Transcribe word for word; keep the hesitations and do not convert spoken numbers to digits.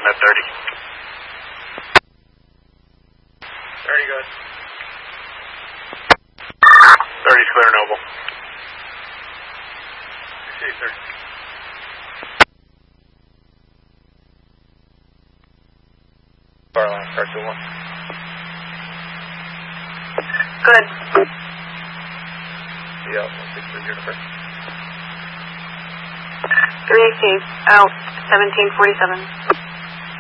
at thirty. thirty good. thirty's clear, Noble. See, thirty. Car line, car two one. Good. Yeah, one six three zero first. three eighteen, out, seventeen forty-seven.